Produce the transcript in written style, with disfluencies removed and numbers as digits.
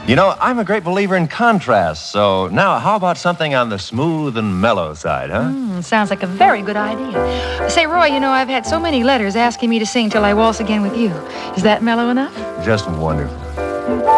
You know, I'm a great believer in contrast, so now how about something on the smooth and mellow side, huh? Sounds like a very good idea. Say, Roy, you know, I've had so many letters asking me to sing Till I Waltz Again with You. Is that mellow enough? Just wonderful.